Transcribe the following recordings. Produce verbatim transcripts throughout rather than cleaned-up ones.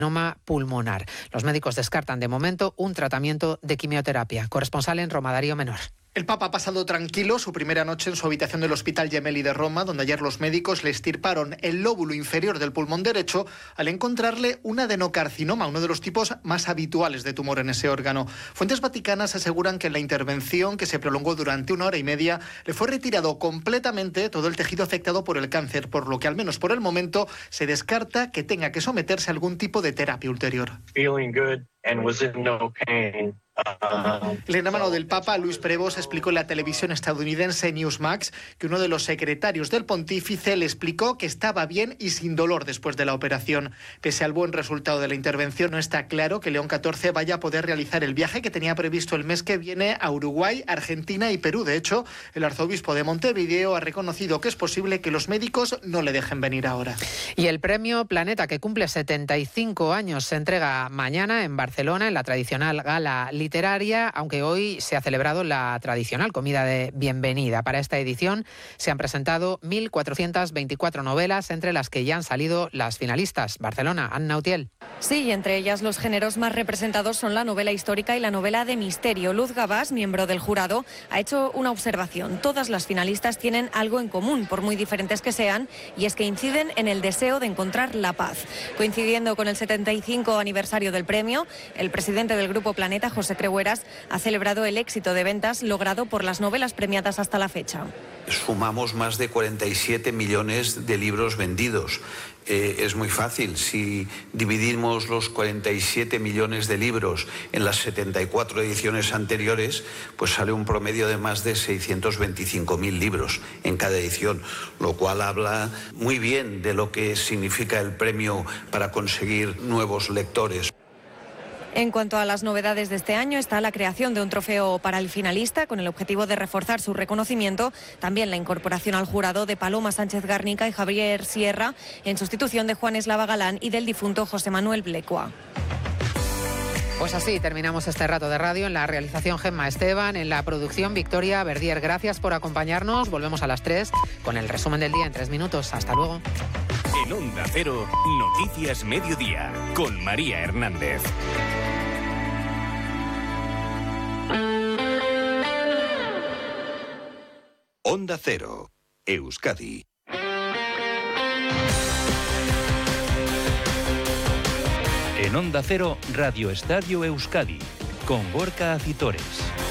carcinoma pulmonar. Los médicos descartan de momento un tratamiento de quimioterapia. Corresponsal en Roma, Darío Menor. El Papa ha pasado tranquilo su primera noche en su habitación del Hospital Gemelli de Roma, donde ayer los médicos le extirparon el lóbulo inferior del pulmón derecho al encontrarle un adenocarcinoma, uno de los tipos más habituales de tumor en ese órgano. Fuentes vaticanas aseguran que en la intervención, que se prolongó durante una hora y media, le fue retirado completamente todo el tejido afectado por el cáncer, por lo que al menos por el momento se descarta que tenga que someterse a algún tipo de terapia ulterior. Feeling good and was in no pain. El hermano del Papa, Luis Prevost, explicó en la televisión estadounidense Newsmax que uno de los secretarios del pontífice le explicó que estaba bien y sin dolor después de la operación. Pese al buen resultado de la intervención, no está claro que León catorce vaya a poder realizar el viaje que tenía previsto el mes que viene a Uruguay, Argentina y Perú. De hecho, el arzobispo de Montevideo ha reconocido que es posible que los médicos no le dejen venir ahora. Y el premio Planeta, que cumple setenta y cinco años, se entrega mañana en Barcelona en la tradicional gala literaria, aunque hoy se ha celebrado la tradicional comida de bienvenida. Para esta edición se han presentado mil cuatrocientas veinticuatro novelas, entre las que ya han salido las finalistas. Barcelona, Anna Utiel. Sí, y entre ellas los géneros más representados son la novela histórica y la novela de misterio. Luz Gabás, miembro del jurado, ha hecho una observación. Todas las finalistas tienen algo en común, por muy diferentes que sean, y es que inciden en el deseo de encontrar la paz. Coincidiendo con el setenta y cinco aniversario del premio, el presidente del Grupo Planeta, José Crehueras, ha celebrado el éxito de ventas logrado por las novelas premiadas hasta la fecha. Sumamos más de cuarenta y siete millones de libros vendidos. Eh, es muy fácil, si dividimos los cuarenta y siete millones de libros en las setenta y cuatro ediciones anteriores, pues sale un promedio de más de seiscientos veinticinco mil libros en cada edición, lo cual habla muy bien de lo que significa el premio para conseguir nuevos lectores. En cuanto a las novedades de este año, está la creación de un trofeo para el finalista con el objetivo de reforzar su reconocimiento. También la incorporación al jurado de Paloma Sánchez Garnica y Javier Sierra en sustitución de Juan Eslava Galán y del difunto José Manuel Blecua. Pues así terminamos este rato de radio. En la realización, Gemma Esteban, en la producción, Victoria Verdier. Gracias por acompañarnos. Volvemos a las tres con el resumen del día en tres minutos. Hasta luego. En Onda Cero, Noticias Mediodía, con María Hernández. Onda Cero, Euskadi. En Onda Cero, Radio Estadio Euskadi, con Gorka Acitores.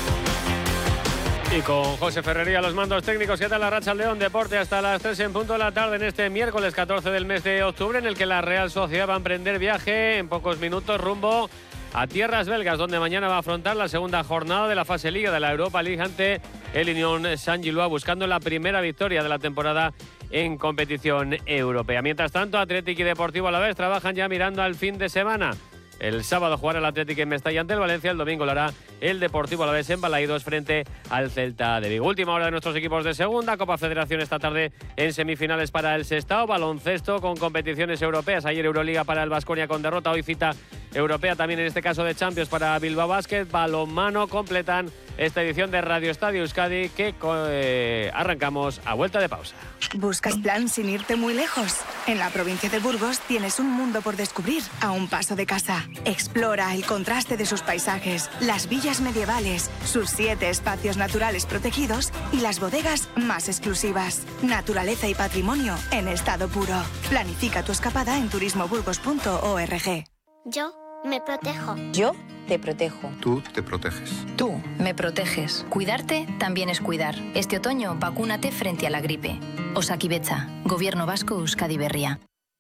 Y con José Ferrería, los mandos técnicos. ¿Qué tal la Racha León? Deporte hasta las tres en punto de la tarde en este miércoles catorce del mes de octubre, en el que la Real Sociedad va a emprender viaje en pocos minutos rumbo a tierras belgas, donde mañana va a afrontar la segunda jornada de la fase Liga de la Europa League ante el Unión Saint-Gilloise, buscando la primera victoria de la temporada en competición europea. Mientras tanto, Atlético y Deportivo Alavés trabajan ya mirando al fin de semana. El sábado jugará el Atlético en Mestalla ante el Valencia, el domingo lo hará el Deportivo Alavés en Balaidos frente al Celta de Vigo. Última hora de nuestros equipos de segunda, Copa Federación esta tarde en semifinales para el Sestao, baloncesto con competiciones europeas, ayer Euroliga para el Baskonia con derrota, hoy cita europea también en este caso de Champions para Bilbao Basket, balonmano completan esta edición de Radio Estadio Euskadi que eh, arrancamos a vuelta de pausa. ¿Buscas plan sin irte muy lejos? En la provincia de Burgos tienes un mundo por descubrir a un paso de casa. Explora el contraste de sus paisajes, las villas medievales, sus siete espacios naturales protegidos y las bodegas más exclusivas. Naturaleza y patrimonio en estado puro. Planifica tu escapada en turismo burgos punto org. Yo me protejo. Yo te protejo. Tú te proteges. Tú me proteges. Cuidarte también es cuidar. Este otoño, vacúnate frente a la gripe. Osakidetza, Gobierno Vasco, Euskadi Berria.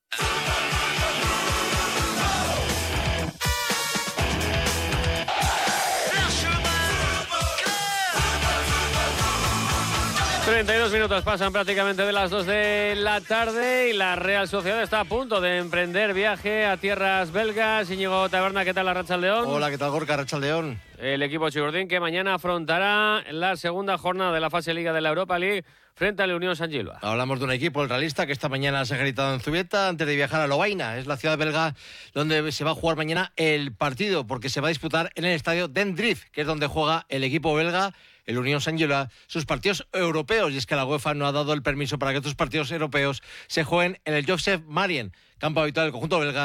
treinta y dos minutos pasan prácticamente de las dos de la tarde y la Real Sociedad está a punto de emprender viaje a tierras belgas. Íñigo Taberna, ¿qué tal la Rachaldeón? Hola, ¿qué tal Gorka? Rachaldeón. El equipo chigurdín que mañana afrontará la segunda jornada de la fase Liga de la Europa League frente al Unión Saint-Gilloise. Hablamos de un equipo, el realista, que esta mañana se ha ejercitado en Zubieta antes de viajar a Lovaina. Es la ciudad belga donde se va a jugar mañana el partido, porque se va a disputar en el estadio Den Drift, que es donde juega el equipo belga, el Unión Saint-Gilloise, sus partidos europeos. Y es que la UEFA no ha dado el permiso para que estos partidos europeos se jueguen en el Joseph Marien, campo habitual del conjunto belga,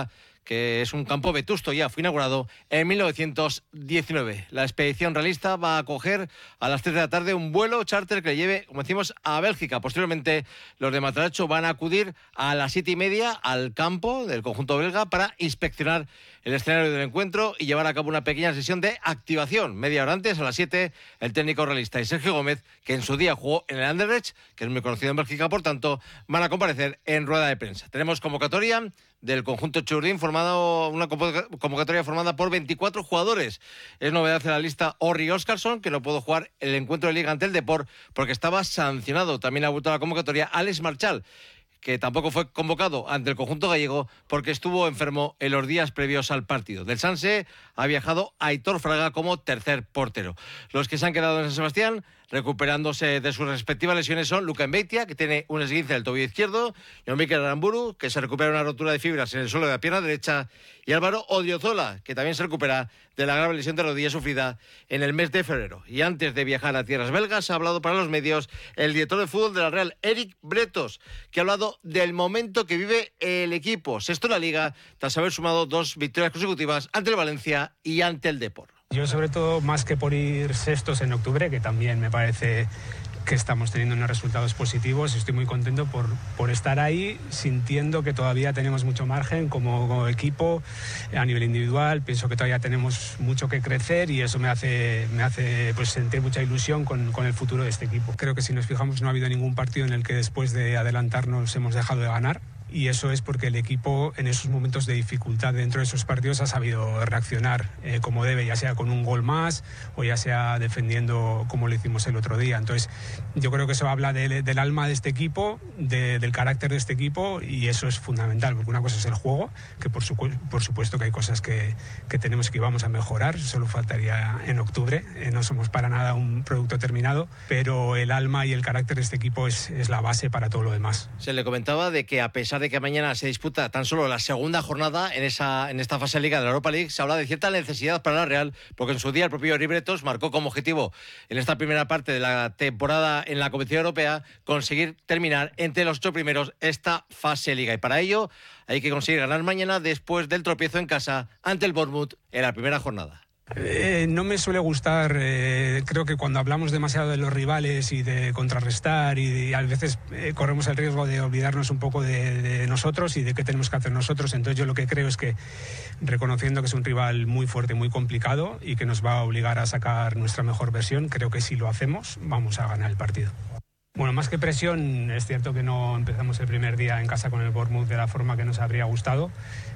que es un campo vetusto ya, fue inaugurado en mil novecientos diecinueve. La expedición realista va a acoger a las tres de la tarde un vuelo charter que le lleve, como decimos, a Bélgica. Posteriormente, los de Mataracho van a acudir a las siete y media al campo del conjunto belga para inspeccionar el escenario del encuentro y llevar a cabo una pequeña sesión de activación. Media hora antes, a las siete, el técnico realista y Sergio Gómez, que en su día jugó en el Anderlecht, que es muy conocido en Bélgica, por tanto, van a comparecer en rueda de prensa. Tenemos convocatoria del conjunto Churdín, formado, una convocatoria formada por veinticuatro jugadores. Es novedad en la lista Orri Óscarsson, que no pudo jugar el encuentro de Liga ante el Depor porque estaba sancionado. También ha vuelto a la convocatoria Alex Marchal, que tampoco fue convocado ante el conjunto gallego porque estuvo enfermo en los días previos al partido. Del Sanse ha viajado Aitor Fraga como tercer portero. Los que se han quedado en San Sebastián recuperándose de sus respectivas lesiones son Luca Embeitia, que tiene un esguince del tobillo izquierdo, Jon Mikel Aramburu, que se recupera una rotura de fibras en el suelo de la pierna derecha, y Álvaro Odriozola, que también se recupera de la grave lesión de rodilla sufrida en el mes de febrero. Y antes de viajar a tierras belgas, ha hablado para los medios el director de fútbol de la Real, Eric Bretos, que ha hablado del momento que vive el equipo, sexto en la Liga, tras haber sumado dos victorias consecutivas ante el Valencia y ante el Depor. Yo, sobre todo, más que por ir sextos en octubre, que también me parece que estamos teniendo unos resultados positivos, estoy muy contento por, por estar ahí, sintiendo que todavía tenemos mucho margen como, como equipo a nivel individual. Pienso que todavía tenemos mucho que crecer y eso me hace, me hace pues, sentir mucha ilusión con, con el futuro de este equipo. Creo que si nos fijamos no ha habido ningún partido en el que después de adelantarnos hemos dejado de ganar. Y eso es porque el equipo en esos momentos de dificultad dentro de esos partidos ha sabido reaccionar eh, como debe, ya sea con un gol más o ya sea defendiendo como lo hicimos el otro día. Entonces yo creo que eso habla de, del alma de este equipo, de, del carácter de este equipo, y eso es fundamental, porque una cosa es el juego, que por, su, por supuesto que hay cosas que, que tenemos que íbamos a mejorar, solo faltaría en octubre, eh, no somos para nada un producto terminado, pero el alma y el carácter de este equipo es, es la base para todo lo demás. Se le comentaba de que a pesar de que mañana se disputa tan solo la segunda jornada en esa en esta fase de Liga de la Europa League, se habla de cierta necesidad para la Real, porque en su día el propio Eric Bretos marcó como objetivo en esta primera parte de la temporada en la competición europea conseguir terminar entre los ocho primeros esta fase de Liga, y para ello hay que conseguir ganar mañana después del tropiezo en casa ante el Bournemouth en la primera jornada. Eh, no me suele gustar, eh, creo que cuando hablamos demasiado de los rivales y de contrarrestar y, de, y a veces eh, corremos el riesgo de olvidarnos un poco de, de nosotros y de qué tenemos que hacer nosotros. Entonces yo lo que creo es que, reconociendo que es un rival muy fuerte, muy complicado y que nos va a obligar a sacar nuestra mejor versión, creo que si lo hacemos vamos a ganar el partido. Bueno, más que presión, es cierto que no empezamos el primer día en casa con el Bournemouth de la forma que nos habría gustado,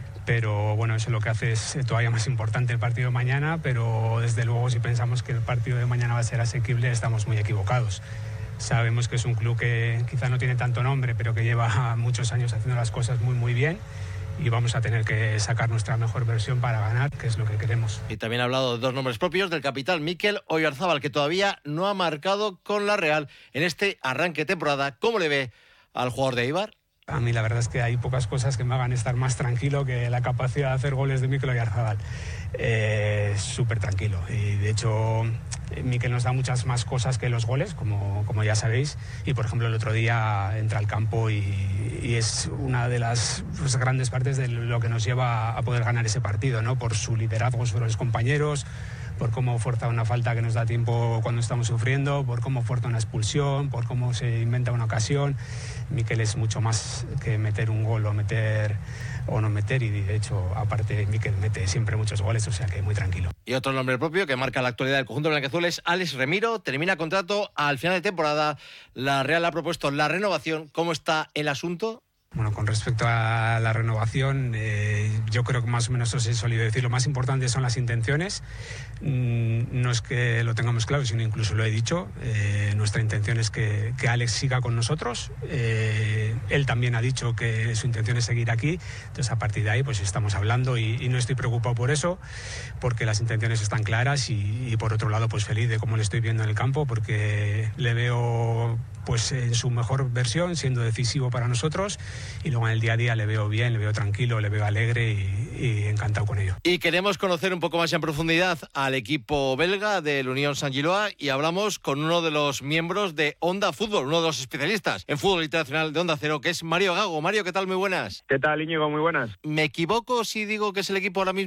pero bueno, eso lo que hace es todavía más importante el partido de mañana, pero desde luego si pensamos que el partido de mañana va a ser asequible, estamos muy equivocados. Sabemos que es un club que quizá no tiene tanto nombre, pero que lleva muchos años haciendo las cosas muy muy bien, y vamos a tener que sacar nuestra mejor versión para ganar, que es lo que queremos. Y también ha hablado de dos nombres propios, del capitán Mikel Oyarzábal, que todavía no ha marcado con la Real en este arranque de temporada. ¿Cómo le ve al jugador de Eibar? A mí la verdad es que hay pocas cosas que me hagan estar más tranquilo que la capacidad de hacer goles de Mikel Oyarzábal. Eh, súper tranquilo, y de hecho Mikel nos da muchas más cosas que los goles, como, como ya sabéis, y por ejemplo el otro día entra al campo y, y es una de las pues, grandes partes de lo que nos lleva a poder ganar ese partido, ¿no? Por su liderazgo sobre los compañeros, por cómo fuerza una falta que nos da tiempo cuando estamos sufriendo, por cómo fuerza una expulsión, por cómo se inventa una ocasión. Mikel es mucho más que meter un gol o meter o no meter, y de hecho aparte Mikel mete siempre muchos goles, o sea que muy tranquilo. Y otro nombre propio que marca la actualidad del conjunto blanquiazul es Alex Remiro. Termina contrato al final de temporada. La Real ha propuesto la renovación. ¿Cómo está el asunto? Bueno, con respecto a la renovación, eh, yo creo que más o menos os he solido decir, lo más importante son las intenciones. Mm, no es que lo tengamos claro, sino incluso lo he dicho. Eh, nuestra intención es que, que Alex siga con nosotros. Eh, él también ha dicho que su intención es seguir aquí. Entonces, a partir de ahí, pues estamos hablando y, y no estoy preocupado por eso, porque las intenciones están claras y, y por otro lado, pues feliz de cómo le estoy viendo en el campo, porque le veo pues en su mejor versión, siendo decisivo para nosotros, y luego en el día a día le veo bien, le veo tranquilo, le veo alegre y, y encantado con ello. Y queremos conocer un poco más en profundidad al equipo belga del Unión Saint-Gilloise y hablamos con uno de los miembros de Onda Fútbol, uno de los especialistas en fútbol internacional de Onda Cero, que es Mario Gago. Mario, ¿qué tal? Muy buenas. ¿Qué tal, Íñigo? Muy buenas. ¿Me equivoco si digo que es el equipo ahora mismo